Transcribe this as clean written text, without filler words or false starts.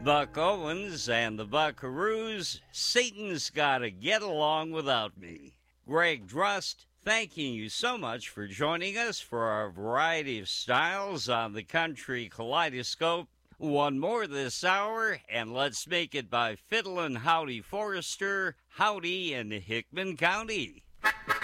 Buck Owens and the Buckaroos, Satan's Gotta Get Along Without Me. Greg Drust, thanking you so much for joining us for our variety of styles on the Country Kaleidoscope. One more this hour, and let's make it by Fiddlin' Howdy Forrester, Howdy in Hickman County.